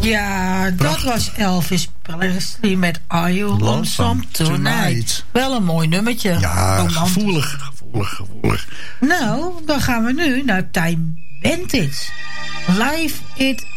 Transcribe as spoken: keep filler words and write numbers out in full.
Ja, dat Prachtig. was Elvis Presley met Are You Lonesome Tonight. Tonight. Wel een mooi nummertje. Ja, Romantisch. gevoelig, gevoelig, gevoelig. Nou, dan gaan we nu naar Time Bandits. Live It